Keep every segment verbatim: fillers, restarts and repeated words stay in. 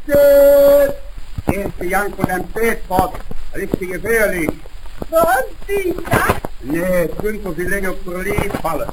Brücke! Erste Janko dein Spätport, richtig gefährlich. Was, wie das? Nee, es könnte so viel länger auf der Lied fallen.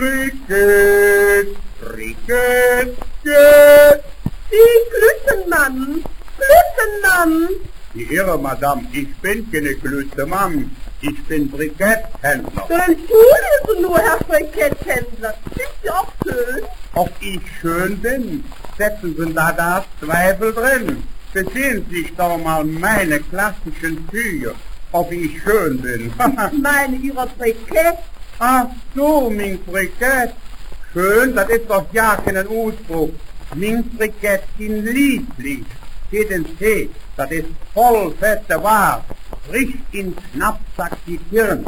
Brücke! Brücke! Brücke! Die Glüttenmann! Glüttenmann! Die Irre, Madame, ich bin keine Glütemann. Ich bin Briketthändler. Dann entschuldigen Sie nur, Herr Briketthändler. Sind Sie auch schön? Ob ich schön bin, setzen Sie da das Zweifel drin. Besehen Sie sich doch mal meine klassischen Züge, ob ich schön bin. Ich meine Ihre Brikett. Ach so, mein Brikett. Schön, das ist doch ja kein Ausdruck. Mein Brikett in lieblich. Geht ins Tee, das ist voll fette Ware. Frisch in Schnappsack die Hirn.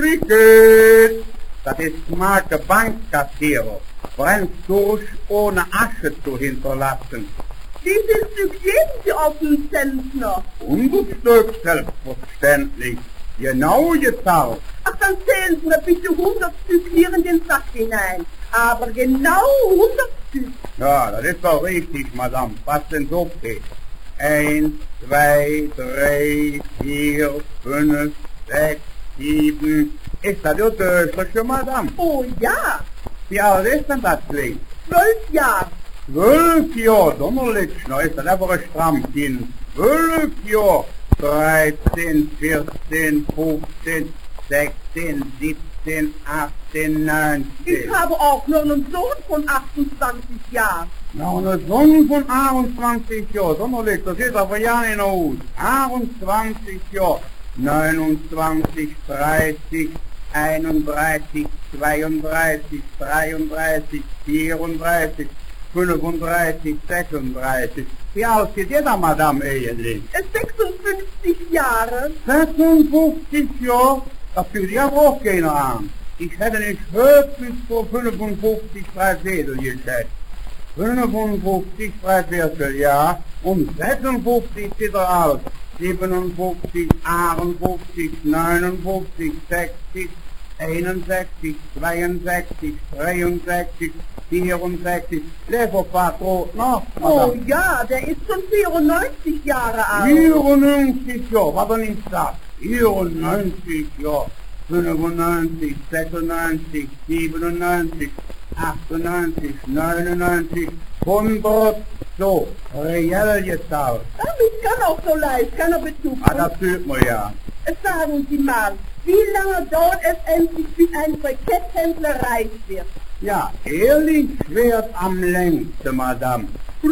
Brikett. Das ist Marke Bankkassierer. Brennt durch, ohne Asche zu hinterlassen. Wie viel Stück geben Sie auf den Zentner? hundert Stück, selbstverständlich. Genau gezahlt. Ach, dann zählen Sie mir bitte hundert Stück hier in den Sack hinein. Aber genau hundert Stück. Ja, das ist doch richtig, Madame. Was denn so geht? Eins, zwei, drei, vier, fünf, sechs, sieben. Ist das Ihr Töchterchen, Madame? Oh ja, Wie alt ist denn das Kind? zwölf Jahre. Zwölf Jahre, Donnerlitzschner, ist das einfach ein Strammkind. Zwölf Jahre, dreizehn, vierzehn, fünfzehn, sechzehn, siebzehn, achtzehn, neunzehn. Ich habe auch noch einen Sohn von achtundzwanzig Jahren. Noch eine Sonne von achtundzwanzig Jahren, Donnerlitzsch, das ist aber ja nicht aus. achtundzwanzig Jahre, neunundzwanzig, dreißig, einunddreißig, zweiunddreißig, dreiunddreißig, vierunddreißig, fünfunddreißig, sechsunddreißig. Wie alt ist ihr da, Madame, eigentlich? Er ist sechsundfünfzig Jahre. sechsundfünfzig Jahre? Das fühlt ja auch keiner an. Ich hätte nicht höchstens vor fünfundfünfzig drei Viertel geschätzt. fünfundfünfzig drei Viertel, ja. Und sechsundfünfzig ist er alt. siebenundfünfzig, achtundfünfzig, neunundfünfzig, sechzig, einundsechzig, zweiundsechzig, dreiundsechzig, vierundsechzig. Leverpatron noch, Oh Madame. ja, der ist schon vierundneunzig Jahre alt. vierundneunzig Jahre, was er nicht sagt. vierundneunzig Jahre, fünfundneunzig, sechsundneunzig, siebenundneunzig, achtundneunzig, neunundneunzig, hundert, so, reell gezahlt. Ach, ich kann auch so leicht, kann er Bezug. Ah, das fühlt man ja. Sagen Sie mal, wie lange dauert es endlich, bis ein Briketthändler reich wird? Ja, ehrlich schwert am längsten, Madame.